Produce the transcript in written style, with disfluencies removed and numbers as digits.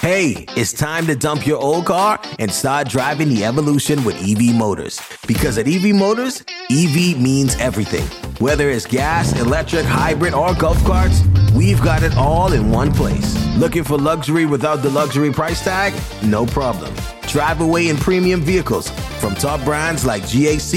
Hey, it's time to dump your old car and start driving the evolution with EV Motors. Because at EV Motors, EV means everything. Whether it's gas, electric, hybrid, or golf carts, we've got it all in one place. Looking for luxury without the luxury price tag? No problem. Drive away in premium vehicles from top brands like GAC,